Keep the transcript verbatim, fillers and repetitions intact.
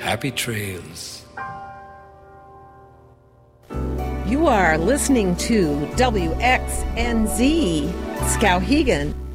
Happy trails. You are listening to W X N Z Skowhegan.